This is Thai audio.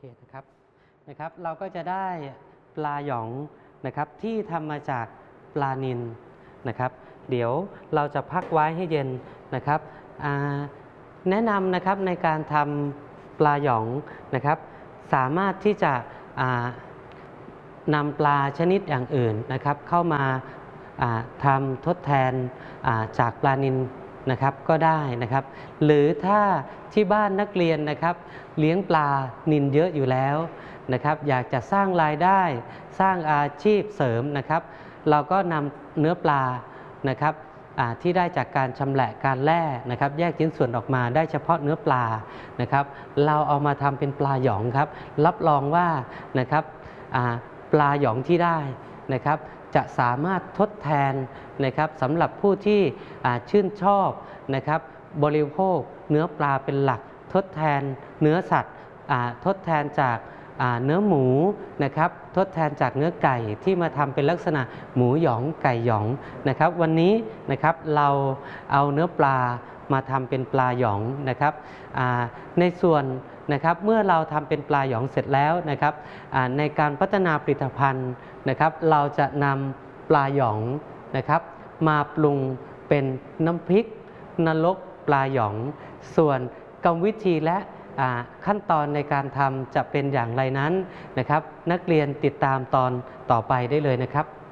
นะครับเราก็จะได้ปลาหยองนะครับที่ทำมาจากปลานิลนะครับเดี๋ยวเราจะพักไว้ให้เย็นนะครับแนะนำนะครับในการทำปลาหยองนะครับสามารถที่จะนำปลาชนิดอย่างอื่นนะครับเข้ามาทำทดแทนจากปลานิลนะครับก็ได้นะครับหรือถ้าที่บ้านนักเรียนนะครับเลี้ยงปลานิลเยอะอยู่แล้วนะครับอยากจะสร้างรายได้สร้างอาชีพเสริมนะครับเราก็นำเนื้อปลานะครับที่ได้จากการชำแหละการแล่นะครับแยกชิ้นส่วนออกมาได้เฉพาะเนื้อปลานะครับเราเอามาทำเป็นปลาหยองครับรับรองว่านะครับปลาหยองที่ได้นะครับจะสามารถทดแทนนะครับสำหรับผู้ที่ชื่นชอบนะครับบริโภคเนื้อปลาเป็นหลักทดแทนเนื้อสัตว์ทดแทนจากเนื้อหมูนะครับทดแทนจากเนื้อไก่ที่มาทำเป็นลักษณะหมูหยองไก่หยองนะครับวันนี้นะครับเราเอาเนื้อปลามาทำเป็นปลาหยองนะครับในส่วนนะครับเมื่อเราทำเป็นปลาหยองเสร็จแล้วนะครับในการพัฒนาผลิตภัณฑ์นะครับเราจะนำปลาหยองนะครับมาปรุงเป็นน้ำพริกนรกปลาหยองส่วนกรรมวิธีและขั้นตอนในการทำจะเป็นอย่างไรนั้นนะครับนักเรียนติดตามตอนต่อไปได้เลยนะครับ